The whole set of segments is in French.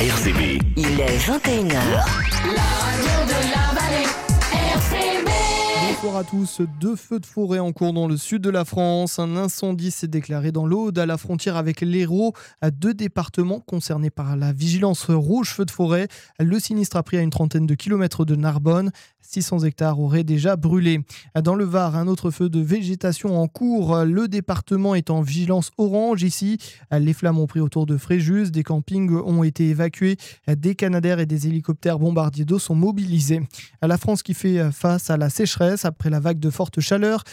RCB. Il est 21h. Bonsoir à tous. 2 feux de forêt en cours dans le sud de la France. Un incendie s'est déclaré dans l'Aude à la frontière avec l'Hérault, à 2 départements concernés par la vigilance rouge feu de forêt. Le sinistre a pris à une trentaine de kilomètres de Narbonne. 600 hectares auraient déjà brûlé. Dans le Var, un autre feu de végétation en cours. Le département est en vigilance orange ici. Les flammes ont pris autour de Fréjus. Des campings ont été évacués. Des Canadair et des hélicoptères bombardiers d'eau sont mobilisés. La France qui fait face à la sécheresse après la vague de forte chaleur.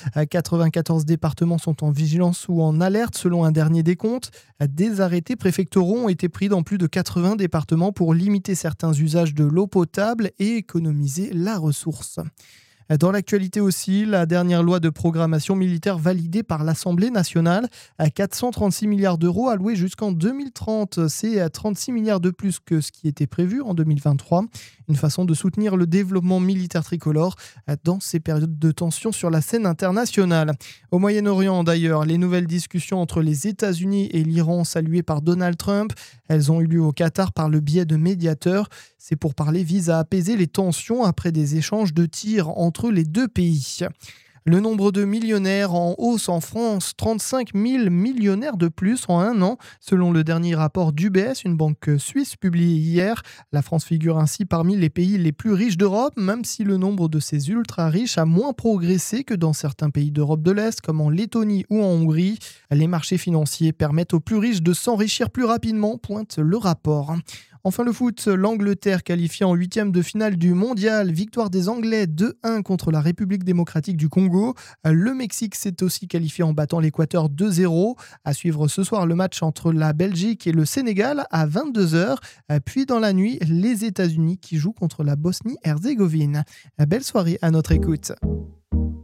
94 départements sont en vigilance ou en alerte selon un dernier décompte. Des arrêtés préfectoraux ont été pris dans plus de 80 départements pour limiter certains usages de l'eau potable et économiser la ressource. Dans l'actualité aussi, la dernière loi de programmation militaire validée par l'Assemblée nationale à 436 milliards d'euros alloués jusqu'en 2030. C'est 36 milliards de plus que ce qui était prévu en 2023. Une façon de soutenir le développement militaire tricolore dans ces périodes de tension sur la scène internationale. Au Moyen-Orient d'ailleurs, les nouvelles discussions entre les États-Unis et l'Iran saluées par Donald Trump, elles ont eu lieu au Qatar par le biais de médiateurs. Ces pourparlers visent à apaiser les tensions après des échanges de tirs entre les deux pays. Le nombre de millionnaires en hausse en France, 35 000 millionnaires de plus en un an, selon le dernier rapport d'UBS, une banque suisse publié hier. La France figure ainsi parmi les pays les plus riches d'Europe, même si le nombre de ces ultra-riches a moins progressé que dans certains pays d'Europe de l'Est, comme en Lettonie ou en Hongrie. Les marchés financiers permettent aux plus riches de s'enrichir plus rapidement, pointe le rapport. Enfin le foot, l'Angleterre qualifiée en 8e de finale du mondial, victoire des Anglais 2-1 contre la République démocratique du Congo. Le Mexique s'est aussi qualifié en battant l'Équateur 2-0. À suivre ce soir le match entre la Belgique et le Sénégal à 22h. Puis dans la nuit, les États-Unis qui jouent contre la Bosnie-Herzégovine. Belle soirée à notre écoute.